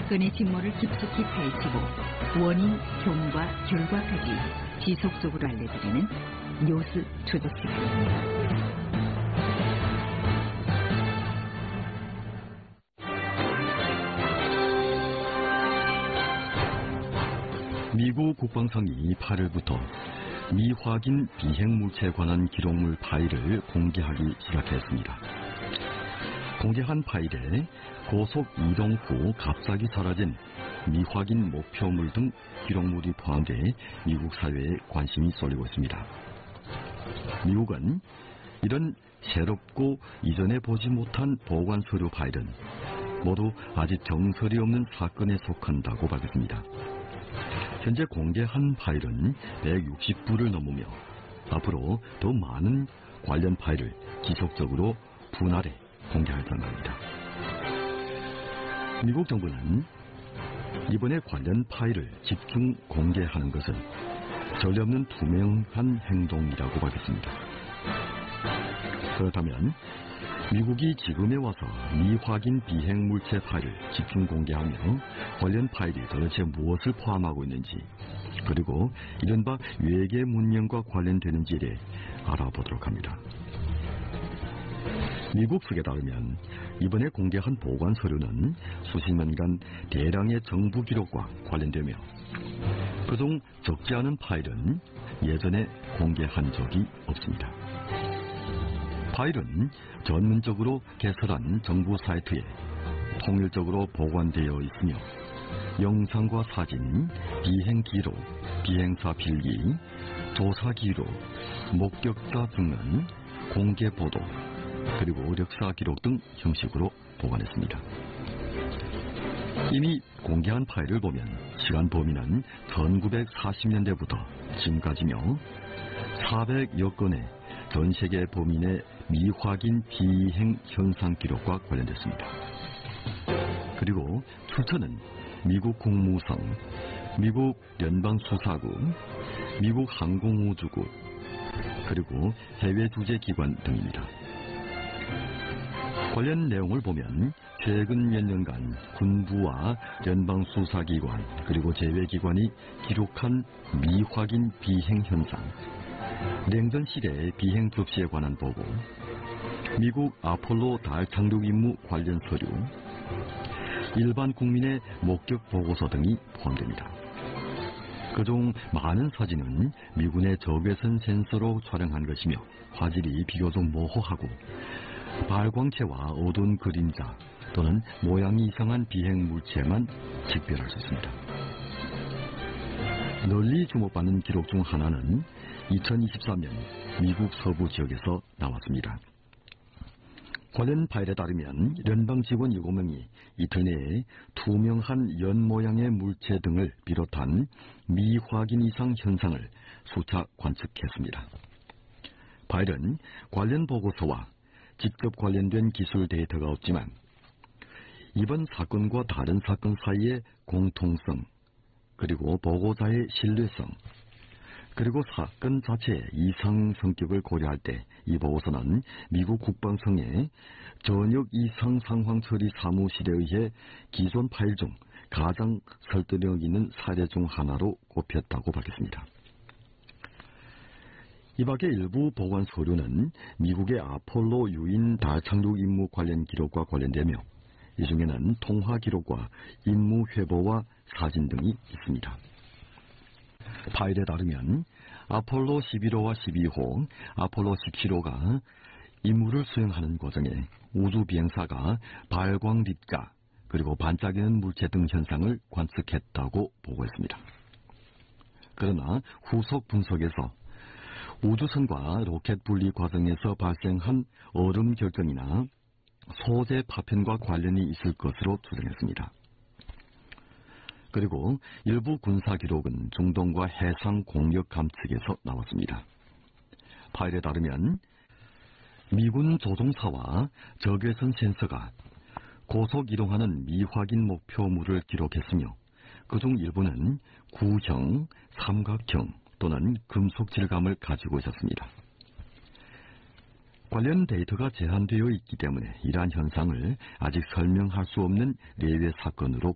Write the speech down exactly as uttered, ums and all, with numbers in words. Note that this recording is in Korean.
사건의 진모를 깊숙이 파헤치고 원인, 경과, 결과까지 지속적으로 알려드리는 뉴스 투더 시간입니다. 미국 국방성이 팔 일부터 미확인 비핵물체에 관한 기록물 파일을 공개하기 시작했습니다. 공개한 파일에 고속 이동 후 갑자기 사라진 미확인 목표물 등 기록물이 포함돼 미국 사회에 관심이 쏠리고 있습니다. 미국은 이런 새롭고 이전에 보지 못한 보관 서류 파일은 모두 아직 정설이 없는 사건에 속한다고 밝혔습니다. 현재 공개한 파일은 백육십 부를 넘으며 앞으로 더 많은 관련 파일을 지속적으로 분할해 공개할 전망입니다. 미국 정부는 이번에 관련 파일을 집중 공개하는 것은 전례 없는 투명한 행동이라고 밝혔습니다. 그렇다면 미국이 지금에 와서 미확인 비핵물체 파일을 집중 공개하며 관련 파일이 도대체 무엇을 포함하고 있는지, 그리고 이른바 외계 문명과 관련되는지에 대해 알아보도록 합니다. 미국 측에 따르면 이번에 공개한 보관 서류는 수십 년간 대량의 정부 기록과 관련되며 그중 적지 않은 파일은 예전에 공개한 적이 없습니다. 파일은 전문적으로 개설한 정부 사이트에 통일적으로 보관되어 있으며 영상과 사진, 비행 기록, 비행사 필기, 조사 기록, 목격자 증언, 공개 보도, 그리고 역사 기록 등 형식으로 보관했습니다. 이미 공개한 파일을 보면 시간 범위는 천구백사십 년대부터 지금까지며 사백여 건의 전 세계 범인의 미확인 비행 현상 기록과 관련됐습니다. 그리고 출처는 미국 국무성, 미국 연방수사국, 미국 항공우주국, 그리고 해외 주재기관 등입니다. 관련 내용을 보면 최근 몇 년간 군부와 연방수사기관 그리고 제외기관이 기록한 미확인 비행 현상, 냉전 시대의 비행 접시에 관한 보고, 미국 아폴로 달 착륙 임무 관련 서류, 일반 국민의 목격 보고서 등이 포함됩니다. 그중 많은 사진은 미군의 적외선 센서로 촬영한 것이며 화질이 비교적 모호하고 발광체와 어두운 그림자 또는 모양이 이상한 비행 물체만 식별할 수 있습니다. 널리 주목받는 기록 중 하나는 이천이십삼 년 미국 서부 지역에서 나왔습니다. 관련 파일에 따르면 연방 직원 일곱 명이 이틀 내에 투명한 연 모양의 물체 등을 비롯한 미확인 이상 현상을 수차 관측했습니다. 파일은 관련 보고서와 직접 관련된 기술 데이터가 없지만 이번 사건과 다른 사건 사이의 공통성, 그리고 보고자의 신뢰성, 그리고 사건 자체의 이상 성격을 고려할 때 이 보고서는 미국 국방성의 전역 이상 상황 처리 사무실에 의해 기존 파일 중 가장 설득력 있는 사례 중 하나로 꼽혔다고 밝혔습니다. 이 밖에 일부 보관 서류는 미국의 아폴로 유인 달 착륙 임무 관련 기록과 관련되며 이 중에는 통화 기록과 임무 회보와 사진 등이 있습니다. 파일에 따르면 아폴로 십일 호와 십이 호, 아폴로 십칠 호가 임무를 수행하는 과정에 우주 비행사가 발광 립자 그리고 반짝이는 물체 등 현상을 관측했다고 보고했습니다. 그러나 후속 분석에서 우주선과 로켓 분리 과정에서 발생한 얼음 결정이나 소재 파편과 관련이 있을 것으로 추정했습니다. 그리고 일부 군사 기록은 중동과 해상 공격 감측에서 나왔습니다. 파일에 따르면 미군 조종사와 적외선 센서가 고속 이동하는 미확인 목표물을 기록했으며 그중 일부는 구형, 삼각형 또는 금속 질감을 가지고 있었습니다. 관련 데이터가 제한되어 있기 때문에 이러한 현상을 아직 설명할 수 없는 예외 사건으로